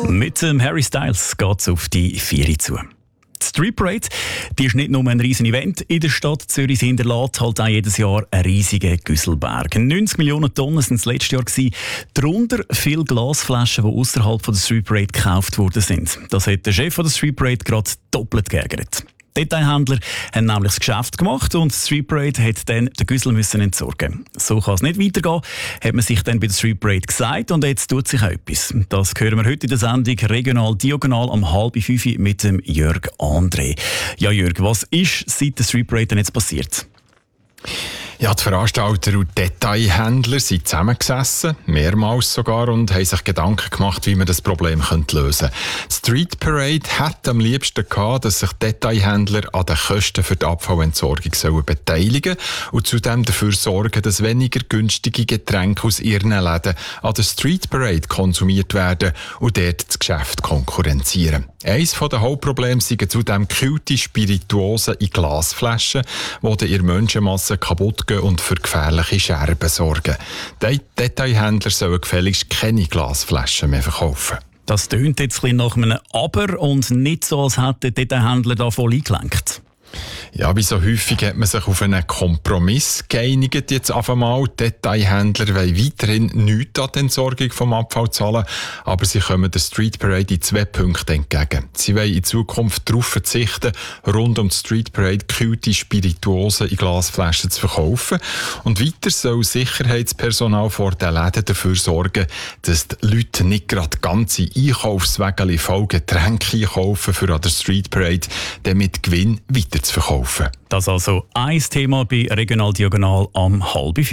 Mit dem Harry Styles geht es auf die 4 zu. Die Street Parade, die ist nicht nur ein riesen Event in der Stadt Zürich, sie hinterlässt halt auch jedes Jahr einen riesigen Güsselberg. 90 Millionen Tonnen waren es letztes Jahr gewesen. Darunter viele Glasflaschen, die außerhalb der Street Parade gekauft worden sind. Das hat der Chef der Street Parade gerade doppelt geärgert. Detailhändler haben nämlich das Geschäft gemacht und die Street Parade hat dann den Güssel müssen entsorgen. So kann es nicht weitergehen, hat man sich dann bei der Street Parade gesagt, und jetzt tut sich auch etwas. Das hören wir heute in der Sendung «Regional Diagonal» um 4:30 mit dem Jörg André. Ja Jörg, was ist seit der Street Parade denn jetzt passiert? Ja, die Veranstalter und Detailhändler sind zusammengesessen, mehrmals sogar, und haben sich Gedanken gemacht, wie man das Problem lösen könnte. Die Street Parade hätte am liebsten gehabt, dass sich Detailhändler an den Kosten für die Abfallentsorgung beteiligen und zudem dafür sorgen, dass weniger günstige Getränke aus ihren Läden an der Street Parade konsumiert werden und dort das Geschäft konkurrenzieren. Eines der Hauptprobleme sind zudem gekühlte Spirituosen in Glasflaschen, die in der Menschenmasse kaputt gehen und für gefährliche Scherben sorgen. Die Detailhändler sollen gefälligst keine Glasflaschen mehr verkaufen. Das tönt jetzt ein bisschen nach einem Aber und nicht so, als hätte der Detailhändler da voll eingelenkt. Ja, wie so häufig hat man sich auf einen Kompromiss geeinigt. Jetzt auf einmal. Die Detailhändler wollen weiterhin nichts an die Entsorgung vom Abfall zahlen, aber sie kommen der Street Parade in 2 Punkten entgegen. Sie wollen in Zukunft darauf verzichten, rund um die Street Parade gekühlte Spirituosen in Glasflaschen zu verkaufen. Und weiter soll Sicherheitspersonal vor den Läden dafür sorgen, dass die Leute nicht gerade ganze Einkaufswägel voll Getränke einkaufen, für an der Street Parade dann mit Gewinn weiter zu verkaufen. Das also ein Thema bei Regional Diagonal um 4:30.